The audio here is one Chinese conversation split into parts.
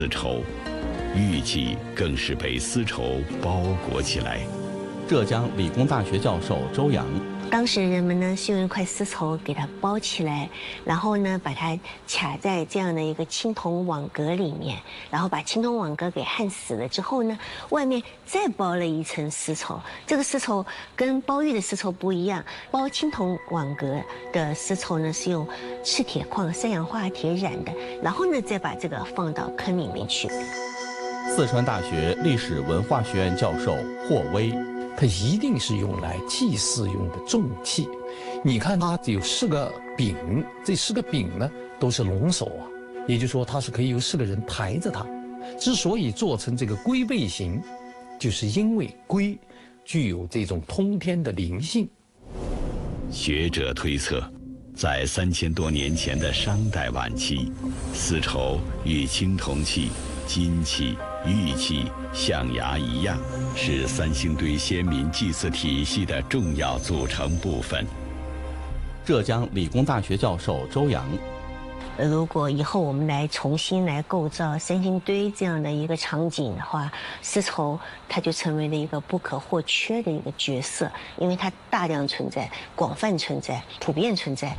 丝绸，玉器更是被丝绸包裹起来。 浙江理工大学教授周洋， 当时人们呢是用一块丝绸给它包起来，然后呢把它卡在这样的一个青铜网格里面，然后把青铜网格给焊死了之后呢，外面再包了一层丝绸。这个丝绸跟包玉的丝绸不一样，包青铜网格的丝绸呢是用赤铁矿三氧化铁染的，然后呢再把这个放到坑里面去。 四川大学历史文化学院教授霍威。 它一定是用来祭祀用的重器。你看它有4个柄，这4个柄呢都是龙首啊，也就是说它是可以由4个人抬着它。之所以做成这个龟背形，就是因为龟具有这种通天的灵性。 学者推测，在3000多年前的商代晚期，丝绸与青铜器、金器、玉器、象牙一样，是三星堆先民祭祀体系的重要组成部分。 浙江理工大学教授周洋， 如果以后我们来重新来构造三星堆这样的一个场景的话，丝绸它就成为了一个不可或缺的一个角色，因为它大量存在、广泛存在、普遍存在。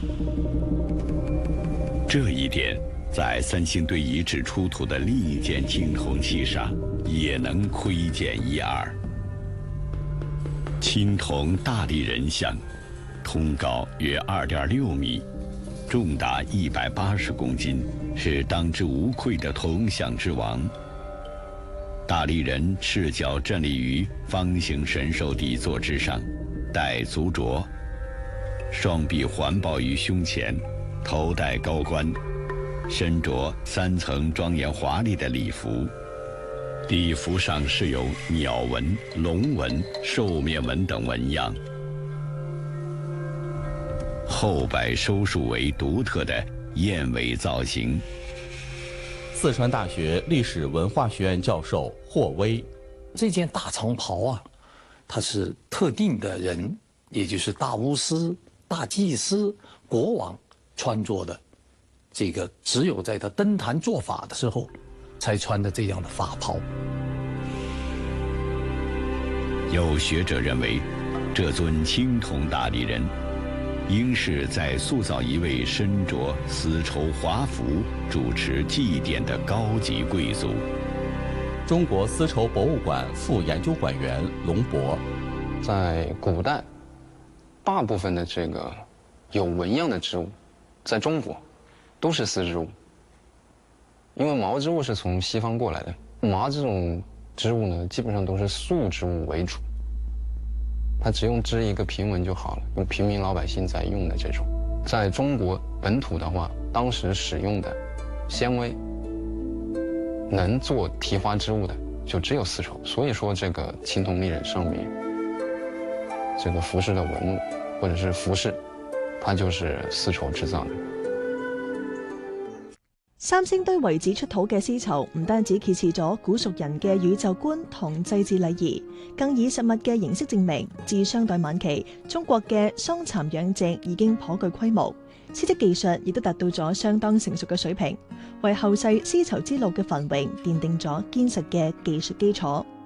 这一点在三星堆遗址出土的另一件青铜器上也能窥见一二。青铜大力人像，通高约2.6米，重达180公斤，是当之无愧的铜像之王。大力人赤脚站立于方形神兽底座之上，戴足镯，双臂环抱于胸前，头戴高冠，身着3层庄严华丽的礼服，礼服上饰有鸟纹、龙纹、兽面纹等纹样，后摆收束为独特的燕尾造型。 四川大学历史文化学院教授霍威， 这件大长袍啊，它是特定的人，也就是大巫师、大祭司、国王穿着的。这个只有在他登坛做法的时候，才穿的这样的法袍。 有学者认为，这尊青铜大力人，应是在塑造一位身着丝绸华服、主持祭典的高级贵族。 中国丝绸博物馆副研究馆员龙博， 在古代，大部分的这个有纹样的织物，在中国都是丝织物，因为毛织物是从西方过来的。麻这种织物呢，基本上都是素织物为主，它只用织一个平纹就好了，用平民老百姓在用的这种。在中国本土的话，当时使用的纤维能做提花织物的就只有丝绸，所以说这个青铜立人上面这个服饰的纹路或者是服饰，它就是丝绸制造的。 三星堆遺址出土嘅絲綢唔單止揭示咗古蜀人嘅宇宙觀同祭祀禮儀，更以實物嘅形式證明，自商代晚期中國嘅桑蠶養殖已經頗具規模，絲織技術亦都達到咗相當成熟嘅水平，為後世絲綢之路嘅繁榮奠定咗堅實嘅技術基礎。